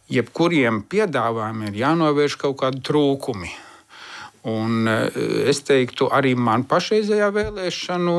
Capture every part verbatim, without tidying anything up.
jebkuriem piedāvājumiem ir jānovērš kaut kādi trūkumi. Un es teiktu, arī man pašreizējā vēlēšanu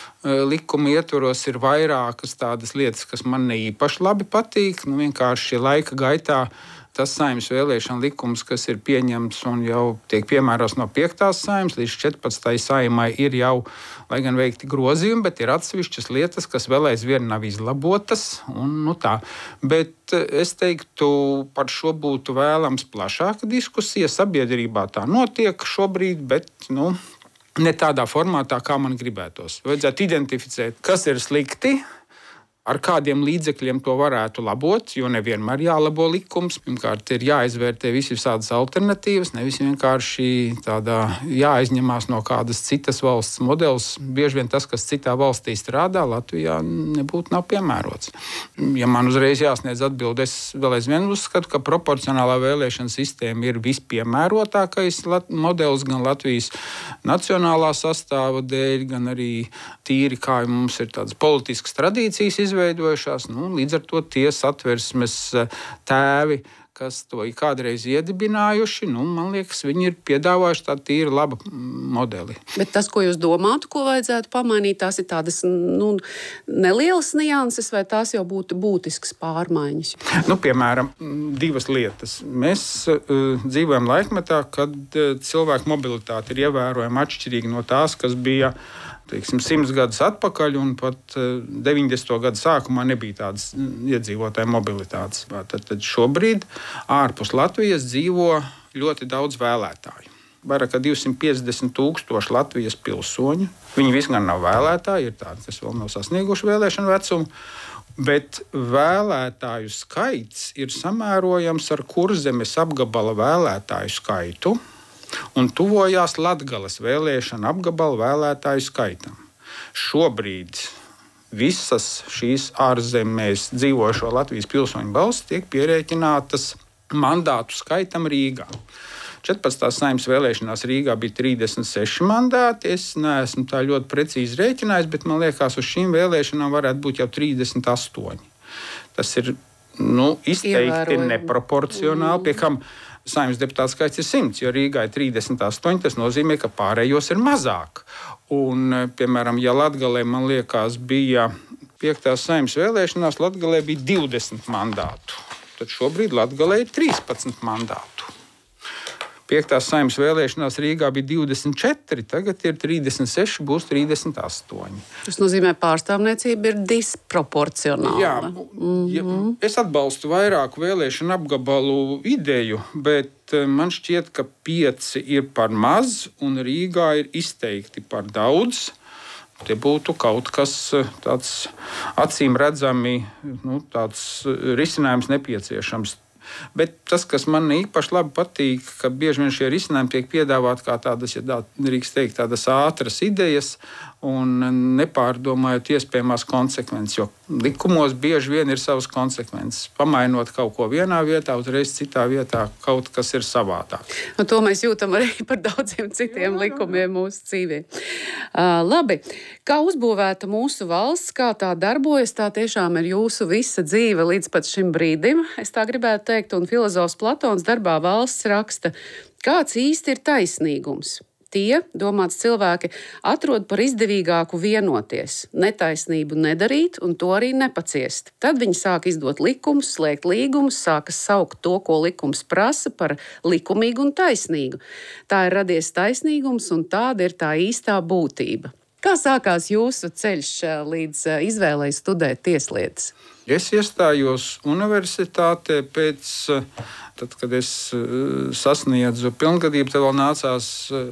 likuma ietvaros ir vairākas tādas lietas, kas man ne īpaši labi patīk. Nu, vienkārši laika gaitā tas Saeimas vēlēšana likums, kas ir pieņemts un jau tiek piemērots no piektās Saeimas līdz četrpadsmitajai Saeimai, ir jau, lai gan veikti grozījumi, bet ir atsevišķas lietas, kas vēl aizvien nav izlabotas. Un, nu tā. Bet es teiktu, par šo būtu vēlams plašāka diskusija. Sabiedrībā tā notiek šobrīd, bet nu, ne tādā formātā, kā man gribētos. Vajadzētu identificēt, kas ir slikti, ar kādiem līdzekļiem to varētu labot, jo nevienmēr jālabo likums. Pirmkārt, ir jāizvērtē visas alternatīvas, nevis vienkārši tādā jāaizņemās no kādas citas valsts modelis. Bieži vien tas, kas citā valstī strādā, Latvijā nebūtu nav piemērots. Ja man uzreiz jāsniedz atbildi, es vēl aizvien uzskatu, ka proporcionālā vēlēšana sistēma ir vispiemērotākais modelis gan Latvijas nacionālā sastāva dēļ, gan arī tīri, kā mums ir tādas politiskas tradīcijas izvērtētas. Veidojušās, nu, līdz ar to tie satversmes tēvi, kas to ir kādreiz iedibinājuši, nu, man liekas, viņi ir piedāvājuši tādu tīri labu modeli. Bet tas, ko jūs domātu, ko vajadzētu pamainīt, tās ir tādas nu, nelielas nianses, vai tās jau būtu būtiskas pārmaiņas? Nu, piemēram, divas lietas. Mēs uh, dzīvojam laikmetā, kad uh, cilvēku mobilitāte ir ievērojami atšķirīga no tās, kas bija teiksim, simts gadus atpakaļ, un pat deviņdesmito gadu sākumā nebija tādas iedzīvotāju mobilitātes. Tad, tad šobrīd ārpus Latvijas dzīvo ļoti daudz vēlētāju. Vairāk kā divsimt piecdesmit tūkstoši Latvijas pilsoņu. Viņi visi gan nav vēlētāji, ir tādi, kas vēl nav sasnieguši vēlēšanu vecumu, bet vēlētāju skaits ir samērojams ar Kurzemes apgabala vēlētāju skaitu, un tuvojās Latgales vēlēšana apgabala vēlētāju skaitam. Šobrīd visas šīs ārzemēs dzīvošo Latvijas pilsoņu balss tiek pierēķinātas mandātu skaitam Rīgā. četrpadsmitās Saeimas vēlēšanās Rīgā bija trīsdesmit seši mandāti. Es neesmu tā ļoti precīzi rēķinājis, bet man liekas, uz šīm vēlēšanām varētu būt jau trīsdesmit astoņi. Tas ir nu, izteikti neproporcionāli, pie kam Saeimas deputātu skaits ir simts, jo Rīgā ir trīsdesmit astoņi, tas nozīmē, ka pārējos ir mazāk. Un, piemēram, ja Latgalē, man liekas, bija piektās Saeimas vēlēšanās, Latgalē bija divdesmit mandātu. Tad šobrīd Latgalē ir trīspadsmit mandātu. Piektās Saeimas vēlēšanās Rīgā bija divdesmit četri, tagad ir trīsdesmit seši, būs trīsdesmit astoņi. Tas nozīmē, ka pārstāvniecība ir disproporcionāla. Jā, mm-hmm. ja, es atbalstu vairāku vēlēšanu apgabalu ideju, bet man šķiet, ka pieci ir par maz un Rīgā ir izteikti par daudz. Tie būtu kaut kas tāds acīm redzami, nu, tāds risinājums nepieciešams. Bet tas, kas man īpaši labi patīk, ka bieži vien šie risinājumi tiek piedāvāti kā tādas, ja tā drīkst teikt, tādas ātras idejas un nepārdomājot iespējamās konsekvences, jo likumos bieži vien ir savas konsekvences. Pamainot kaut ko vienā vietā, uzreiz citā vietā kaut kas ir savādāk. Un to mēs jūtam arī par daudziem citiem jā, likumiem mūsu dzīvē. Uh, labi, kā uzbūvēta mūsu valsts, kā tā darbojas, tā tiešām ir jūsu visa dzīve līdz pat šim brīdim. Es tā gribētu teikt, un filozofs Platons darbā Valsts raksta, kāds īsti ir taisnīgums. Tie, domāts cilvēki, atrod par izdevīgāku vienoties, netaisnību nedarīt un to arī nepaciest. Tad viņi sāk izdot likumus, slēgt līgumus, sākas saukt to, ko likums prasa, par likumīgu un taisnīgu. Tā ir radies taisnīgums un tāda ir tā īstā būtība. Kā sākās jūsu ceļš līdz izvēlei studēt tieslietas? Es iestājos universitātē pēc, tad, kad es sasniedzu pilngadību, tad vēl nācās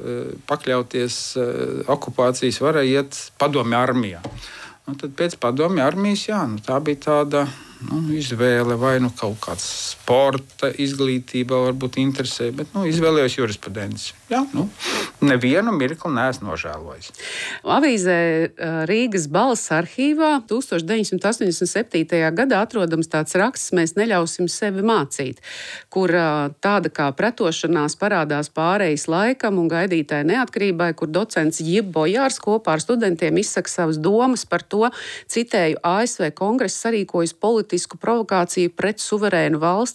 pakļauties okupācijas varai, iet padomju armijā. Un tad pēc padomju armijas, jā, nu, tā bija tāda nu, izvēle, vai nu kaut kāds sporta izglītība varbūt interesē, bet nu, izvēlējos jurisprudenci. Jā, nu, nevienu mirkli neesmu nožēlojis. Avīzē Rīgas balss arhīvā tūkstoš deviņsimt astoņdesmit septītajā gadā atrodams tāds raksts "Mēs neļausim sevi mācīt", kur tāda kā pretošanās parādās pārejas laikam un gaidītai neatkarībai, kur docents Jib Bojārs kopā ar studentiem izsaka savas domas par to, citēju, A S V kongress sarīkojas politisku provokāciju pret suverēnu valsti